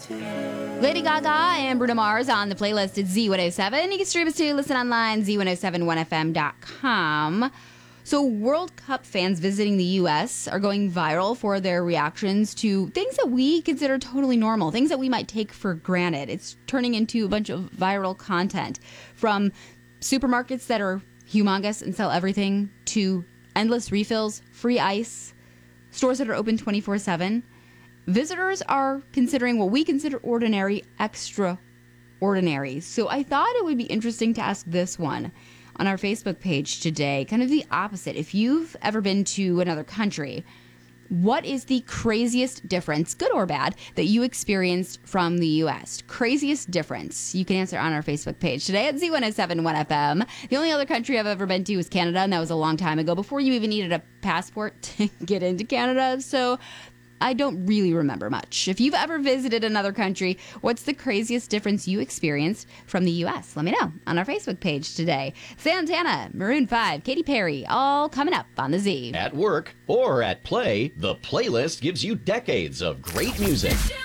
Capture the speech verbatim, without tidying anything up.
Lady Gaga and Bruno Mars on the playlist at Z one oh seven. You can stream us too, listen online, Z one oh seven one F M dot com. So World Cup fans visiting the U S are going viral for their reactions to things that we consider totally normal, things that we might take for granted. It's turning into a bunch of viral content, from supermarkets that are humongous and sell everything to endless refills, free ice, stores that are open twenty-four seven. Visitors are considering what we consider ordinary extraordinary. So I thought it would be interesting to ask this one on our Facebook page today, kind of the opposite. If you've ever been to another country, what is the craziest difference, good or bad, that you experienced from the U S? Craziest difference. You can answer on our Facebook page today at Z one oh seven one F M. The only other country I've ever been to was Canada, and that was a long time ago, before you even needed a passport to get into Canada. So I don't really remember much. If you've ever visited another country, what's the craziest difference you experienced from the U S? Let me know on our Facebook page today. Santana, Maroon five, Katy Perry, all coming up on the Z. At work or at play, the playlist gives you decades of great music.